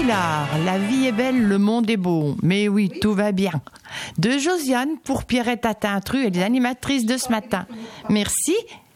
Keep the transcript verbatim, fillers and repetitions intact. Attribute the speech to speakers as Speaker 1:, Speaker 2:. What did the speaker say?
Speaker 1: Villard, la vie est belle, le monde est beau. Mais oui, tout va bien. De Josiane pour Pierrette Attintru et les animatrices de ce matin. Merci